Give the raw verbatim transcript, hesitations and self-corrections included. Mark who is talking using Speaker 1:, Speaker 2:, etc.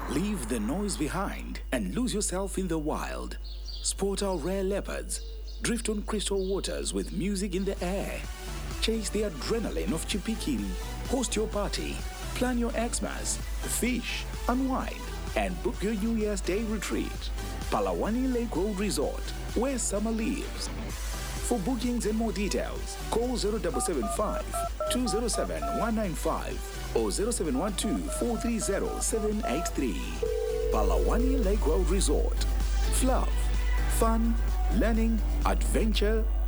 Speaker 1: Leave the noise behind and lose yourself in the wild. Sport our rare leopards. Drift on crystal waters with music in the air. Chase the adrenaline of Chipikiri. Host your party. Plan your Xmas. Fish, unwind, and book your New Year's Day retreat. Palawani Lake Road Resort, where summer lives. For bookings and more details, call zero seven seven five, two zero seven, one nine five or zero seven one two, four three zero, seven eight three. Palawani Lake Road Resort. Fluff, fun, learning, adventure,